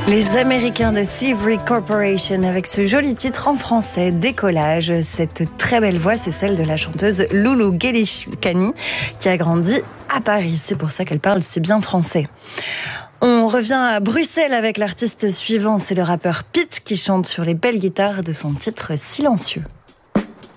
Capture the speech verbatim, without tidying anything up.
Les Américains de Thievery Corporation avec ce joli titre en français, Décollage. Cette très belle voix, c'est celle de la chanteuse Loulou Guelichkani qui a grandi à Paris. C'est pour ça qu'elle parle si bien français. On revient à Bruxelles avec l'artiste suivant, c'est le rappeur Pete qui chante sur les belles guitares de son titre Silencieux.